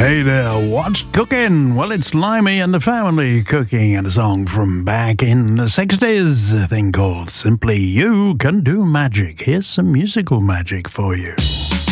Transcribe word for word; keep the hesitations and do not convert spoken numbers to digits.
Hey there, what's cooking? Well, it's Limey and the Family cooking, and a song from back in the sixties, a thing called Simply You Can Do Magic. Here's some musical magic for you.